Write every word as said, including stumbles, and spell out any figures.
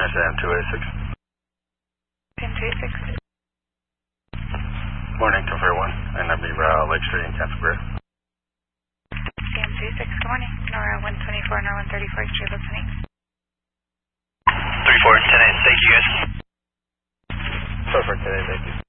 Sam two eight six. Sam two eight six. Morning, two four one, N W uh, Lake Street in Casper. Sam two eight six, good morning. Nora one twenty-four, Nora one thirty-four, Street listening. three four ten eight, thank you guys. Perfect today, thank you.